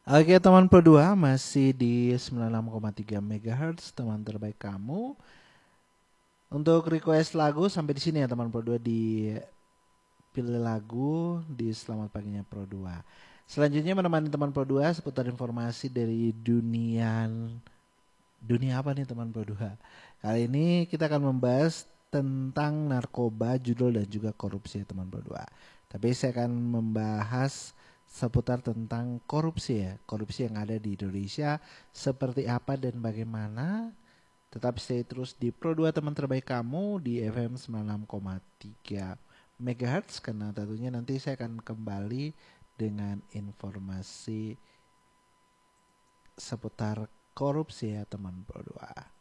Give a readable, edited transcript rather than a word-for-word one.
Oke teman Pro 2 masih di 96,3 MHz teman terbaik kamu. Untuk request lagu sampai di sini ya teman Pro 2 di pilih lagu di Selamat Paginya Pro 2. Selanjutnya menemani teman Pro 2 seputar informasi dari dunia apa nih teman Pro 2. Kali ini kita akan membahas tentang narkoba, judul dan juga korupsi ya teman Pro 2. Tapi saya akan membahas seputar tentang korupsi ya, korupsi yang ada di Indonesia seperti apa dan bagaimana. Tetap stay terus di Pro 2 teman terbaik kamu di FM 96,3 MHz karena tentunya nanti saya akan kembali dengan informasi seputar korupsi ya teman Pro 2.